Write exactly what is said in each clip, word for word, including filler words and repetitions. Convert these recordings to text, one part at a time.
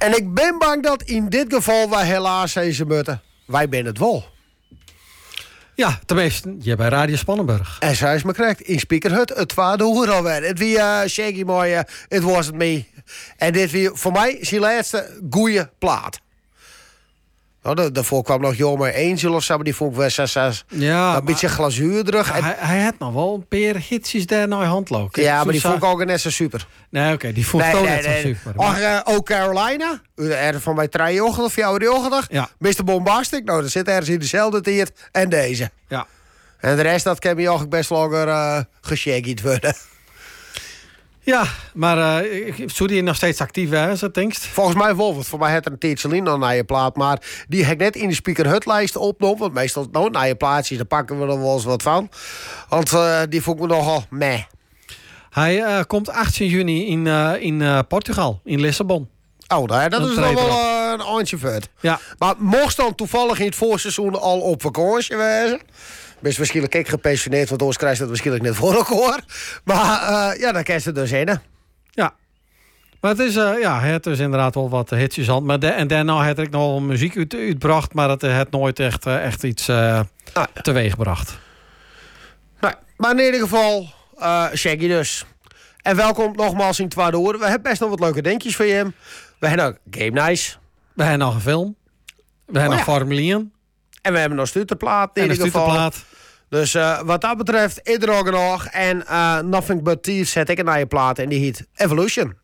En ik ben bang dat in dit geval wij helaas deze moeten. Wij ben het wel. Ja, tenminste, je bij Radio Spannenburg. En zij is me correct. In Speakerhut, het tweede hoer alweer. Het wie uh, Shaggy mooi, het was het me. En dit wie voor mij zijn laatste goeie plaat. Nou, daarvoor kwam nog Jomer Angel of zo, maar die vond ik wel zes, zes. Ja, een beetje glazuur terug. Ja, hij, hij had nog wel een paar hitsjes daar naar handlopen. Ja, maar die vond ik ook net zo super. Nee, oké, okay, die vond ik nee, ook nee, net nee. zo super. Och, uh, ook Carolina. Er van mij drie ochtend of jouw ochtend. Ja. mister Bombastic. Nou, dat zit ergens in dezelfde tijd. En deze. Ja. En de rest, dat kan je eigenlijk best langer uh, geshaggied worden. Ja, maar uh, zou die nog steeds actief zijn, denk je? Volgens mij wel, want voor mij had er een tijdje alleen al naar je plaat. Maar die heb ik net in de Speakerhut-lijst opgenomen. Want meestal, nou, naar je plaatsjes, daar pakken we er wel eens wat van. Want uh, die vond ik me nogal meh. Hij uh, komt achttien juni in, uh, in uh, Portugal, in Lissabon. Oh, dat, dat is nog wel uh, een eindje vet. Ja. Maar mocht dan toevallig in het voorseizoen al op vakantie wezen... Best waarschijnlijk ik gepensioneerd, want anders krijg je dat waarschijnlijk net voor elkaar. Maar uh, ja, dan kan je er dus in. Ja. Maar het is, uh, ja, het is inderdaad wel wat hitjes aan. Maar de, en daarna heb ik nog wel muziek uit, uitgebracht, maar het heeft nooit echt, uh, echt iets uh, ah, ja. teweeggebracht. Nee, maar in ieder geval, uh, Shaggy dus. En welkom nogmaals in Tweede Horen. We hebben best nog wat leuke dingetjes voor je. We hebben nog Game Nice. We hebben nog een film. We hebben oh, nog ja. Formule één. En we hebben nog Stuterplaat in en ieder geval. Stuterplaat. Dus uh, wat dat betreft, ieder ook nog. En uh, Nothing But Thieves zet ik een naar je plaat. En die heet Evolution.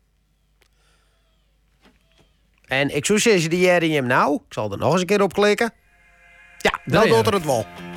En ik zou zeggen, die jaren je hem nou. Ik zal er nog eens een keer op klikken. Ja, dan doet er het wel.